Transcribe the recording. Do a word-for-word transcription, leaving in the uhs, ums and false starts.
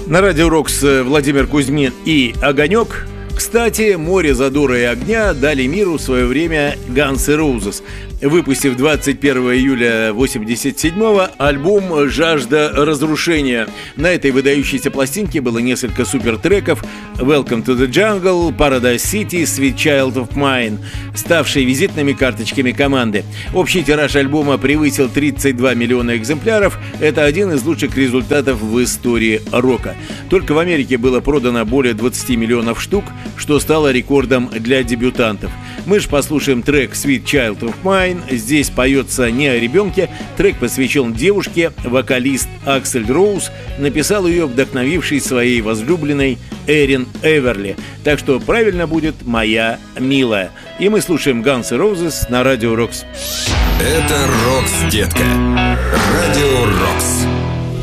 На радио «Рокс» Владимир Кузьмин и «Огонек». Кстати, «Море задора и огня» дали миру в свое время Guns N' Roses, выпустив двадцать первого июля восемьдесят седьмого альбом «Жажда разрушения». На этой выдающейся пластинке было несколько супертреков: «Welcome to the Jungle», «Paradise City», «Sweet Child of Mine», ставшие визитными карточками команды. Общий тираж альбома превысил тридцать два миллиона экземпляров. Это один из лучших результатов в истории рока. Только в Америке было продано более двадцати миллионов штук, что стало рекордом для дебютантов. Мы же послушаем трек «Sweet Child of Mine». Здесь поется не о ребенке. Трек посвящен девушке. Вокалист Аксель Роуз написал ее, вдохновившись своей возлюбленной Эрин Эверли. Так что правильно будет «Моя милая». И мы слушаем Guns N' Roses на радио «Рокс». Это «Рокс, детка». Радио «Рокс».